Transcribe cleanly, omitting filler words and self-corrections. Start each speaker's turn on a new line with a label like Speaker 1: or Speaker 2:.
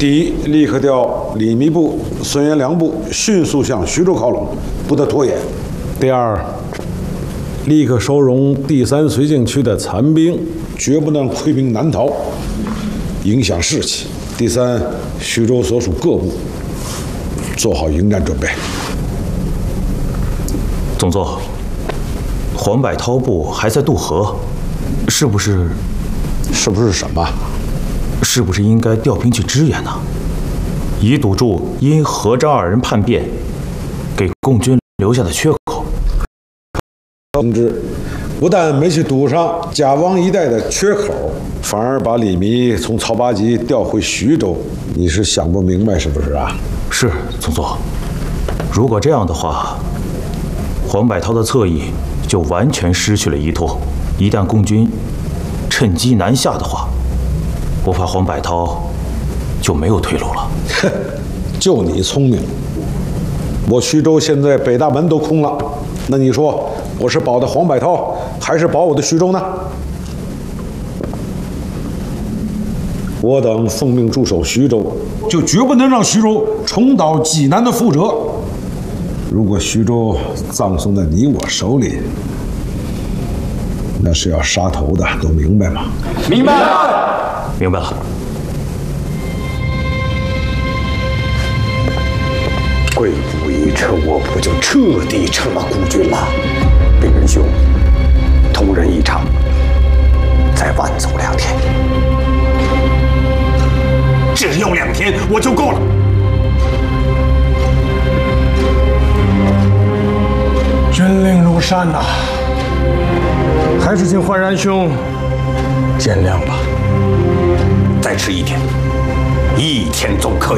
Speaker 1: 第一，立刻调李弥部、孙元良部迅速向徐州靠拢，不得拖延。第二，立刻收容第三绥靖区的残兵，绝不能溃兵南逃，影响士气。第三，徐州所属各部做好迎战准备。
Speaker 2: 总座，黄百韬部还在渡河，是不是
Speaker 1: 什么？
Speaker 2: 是不是应该调兵去支援呢？以堵住因何张二人叛变给共军留下的缺口。
Speaker 1: 同志，不但没去堵上贾汪一带的缺口，反而把李弥从曹八集调回徐州，你是想不明白是不是啊？
Speaker 2: 是，总座。如果这样的话，黄百韬的侧翼就完全失去了依托。一旦共军趁机南下的话，我怕黄百韬就没有退路了。
Speaker 1: 哼，就你聪明。我徐州现在北大门都空了，那你说我是保的黄百韬，还是保我的徐州呢？我等奉命驻守徐州，就绝不能让徐州重蹈济南的覆辙。如果徐州葬送在你我手里，那是要杀头的，都明白吗？
Speaker 3: 明白了，
Speaker 2: 明白了。
Speaker 3: 贵部一撤，我部就彻底成了孤军了。兵仁兄，同仁一场，再晚走2天。只要2天，我就够了。
Speaker 4: 军令如山呐，还是请焕然兄见谅吧。
Speaker 3: 再迟1天，1天总可以。